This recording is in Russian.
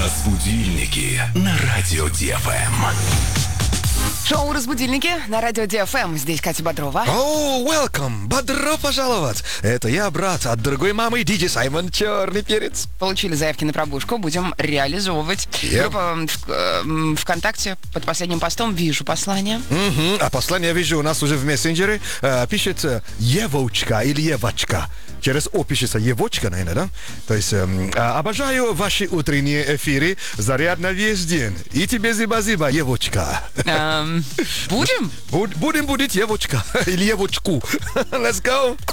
Разбудильники на радио ДФМ. Шоу «Разбудильники» на радио ДФМ. Здесь Катя Бодрова. Welcome! Бодро пожаловать! Это я, брат, от другой мамы, диджей Саймон Черный Перец. Получили заявки на пробужку, будем реализовывать. Группа ВКонтакте, под последним постом вижу послание. А послание я вижу у нас уже в мессенджере. Пишет Евочка или Евочка. Через О пишется Евочка, наверное, да? То есть, обожаю ваши утренние эфиры. Зарядно весь день. И тебе зиба-зиба, Евочка. Будем? Будем будить Евочка. Или Евочку. Let's go.